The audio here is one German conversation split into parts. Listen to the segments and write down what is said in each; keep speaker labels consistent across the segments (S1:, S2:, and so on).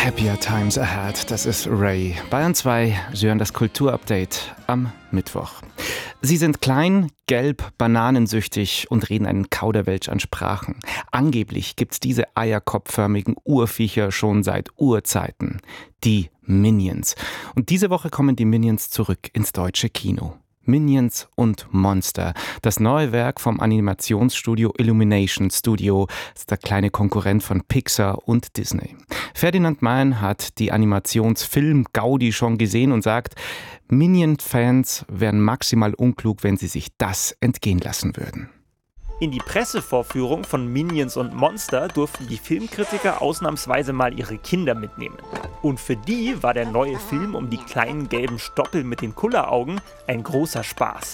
S1: Happier Times Ahead, das ist Ray. Bayern 2, Sie hören das Kulturupdate am Mittwoch. Sie sind klein, gelb, bananensüchtig und reden einen Kauderwelsch an Sprachen. Angeblich gibt's diese eierkopfförmigen Urviecher schon seit Urzeiten. Die Minions. Und diese Woche kommen die Minions zurück ins deutsche Kino. Minions und Monster, das neue Werk vom Animationsstudio Illumination Studio, ist der kleine Konkurrent von Pixar und Disney. Ferdinand Mein hat die Animationsfilm-Gaudi schon gesehen und sagt, Minion-Fans wären maximal unklug, wenn sie sich das entgehen lassen würden.
S2: In die Pressevorführung von Minions und Monster durften die Filmkritiker ausnahmsweise mal ihre Kinder mitnehmen. Und für die war der neue Film um die kleinen gelben Stoppel mit den Kulleraugen ein großer Spaß.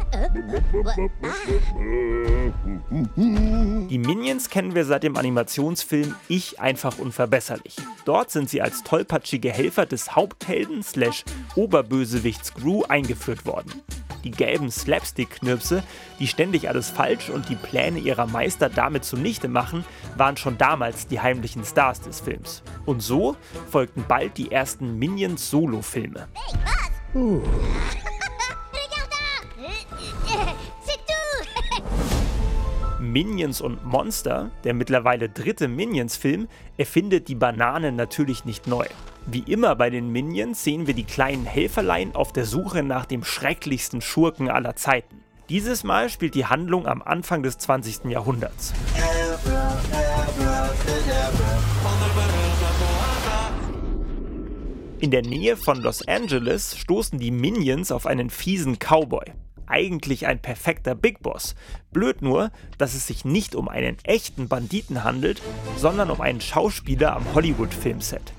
S2: Die Minions kennen wir seit dem Animationsfilm Ich einfach unverbesserlich. Dort sind sie als tollpatschige Helfer des Haupthelden / Oberbösewichts Gru eingeführt worden. Die gelben Slapstick-Knirpse, die ständig alles falsch und die Pläne ihrer Meister damit zunichte machen, waren schon damals die heimlichen Stars des Films. Und so folgten bald die ersten Minions-Solo-Filme. Minions und Monster, der mittlerweile dritte Minions-Film, erfindet die Banane natürlich nicht neu. Wie immer bei den Minions sehen wir die kleinen Helferlein auf der Suche nach dem schrecklichsten Schurken aller Zeiten. Dieses Mal spielt die Handlung am Anfang des 20. Jahrhunderts. In der Nähe von Los Angeles stoßen die Minions auf einen fiesen Cowboy. Eigentlich ein perfekter Big Boss. Blöd nur, dass es sich nicht um einen echten Banditen handelt, sondern um einen Schauspieler am Hollywood-Filmset.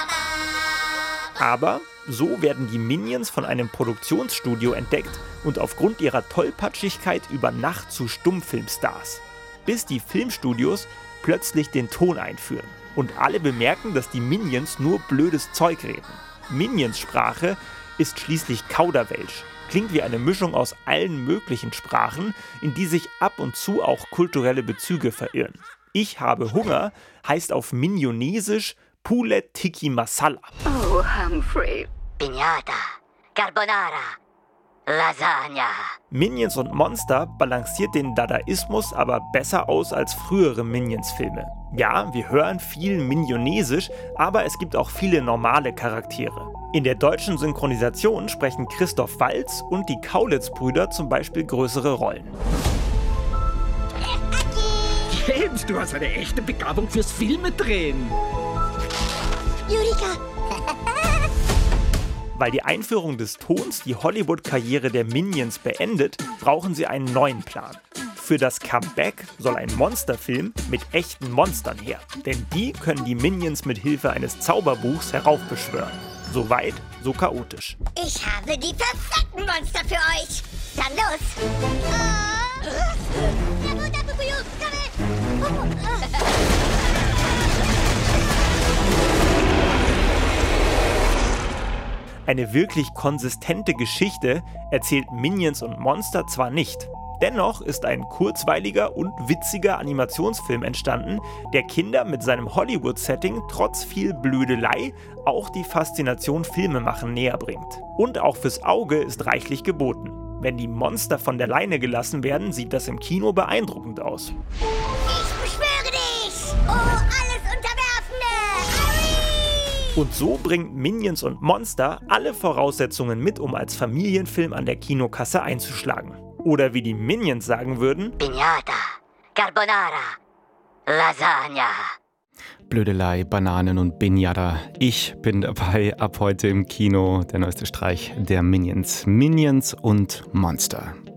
S2: Aber so werden die Minions von einem Produktionsstudio entdeckt und aufgrund ihrer Tollpatschigkeit über Nacht zu Stummfilmstars. Bis die Filmstudios plötzlich den Ton einführen und alle bemerken, dass die Minions nur blödes Zeug reden. Minions-Sprache ist schließlich Kauderwelsch. Klingt wie eine Mischung aus allen möglichen Sprachen, in die sich ab und zu auch kulturelle Bezüge verirren. Ich habe Hunger heißt auf Minionesisch Poulet Tikka Masala.
S3: Oh, Humphrey. Piñata, Carbonara, Lasagna.
S2: Minions und Monster balanciert den Dadaismus aber besser aus als frühere Minions-Filme. Ja, wir hören viel Minionesisch, aber es gibt auch viele normale Charaktere. In der deutschen Synchronisation sprechen Christoph Waltz und die Kaulitz-Brüder zum Beispiel größere Rollen.
S4: James, du hast eine echte Begabung fürs Filmedrehen.
S3: Eureka!
S2: Weil die Einführung des Tons die Hollywood-Karriere der Minions beendet, brauchen sie einen neuen Plan. Für das Comeback soll ein Monsterfilm mit echten Monstern her. Denn die können die Minions mit Hilfe eines Zauberbuchs heraufbeschwören. So weit, so chaotisch.
S3: Ich habe die perfekten Monster für euch. Dann los!
S2: Eine wirklich konsistente Geschichte erzählt Minions und Monster zwar nicht. Dennoch ist ein kurzweiliger und witziger Animationsfilm entstanden, der Kinder mit seinem Hollywood-Setting trotz viel Blödelei auch die Faszination Filmemachen näher bringt. Und auch fürs Auge ist reichlich geboten. Wenn die Monster von der Leine gelassen werden, sieht das im Kino beeindruckend aus.
S3: Ich beschwöre dich! Oh, alles Unterwerfende!
S2: Und so bringt Minions und Monster alle Voraussetzungen mit, um als Familienfilm an der Kinokasse einzuschlagen. Oder wie die Minions sagen würden:
S3: Piñata, Carbonara, Lasagna.
S1: Blödelei, Bananen und Pinata. Ich bin dabei, ab heute im Kino der neueste Streich der Minions. Minions und Monster.